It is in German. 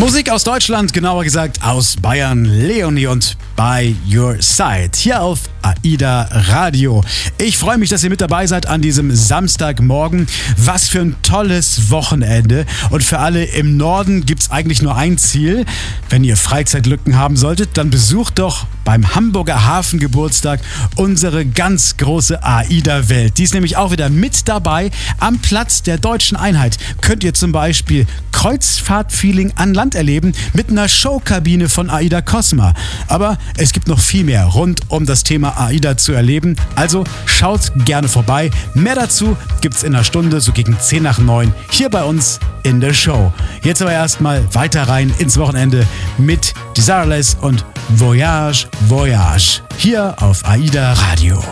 Musik aus Deutschland, genauer gesagt aus Bayern, Leonie und By Your Side, hier auf AIDA Radio. Ich freue mich, dass ihr mit dabei seid an diesem Samstagmorgen. Was für ein tolles Wochenende. Und für alle im Norden gibt es eigentlich nur ein Ziel. Wenn ihr Freizeitlücken haben solltet, dann besucht doch beim Hamburger Hafengeburtstag unsere ganz große AIDA-Welt. Die ist nämlich auch wieder mit dabei. Am Platz der Deutschen Einheit könnt ihr zum Beispiel Kreuzfahrt-Feeling an Land erleben mit einer Showkabine von AIDA Cosma. Aber es gibt noch viel mehr rund um das Thema AIDA zu erleben. Also schaut gerne vorbei. Mehr dazu gibt's in einer Stunde, so gegen 10 nach 9, hier bei uns in der Show. Jetzt aber erstmal weiter rein ins Wochenende mit Desireless und Voyage, Voyage. Hier auf AIDA Radio.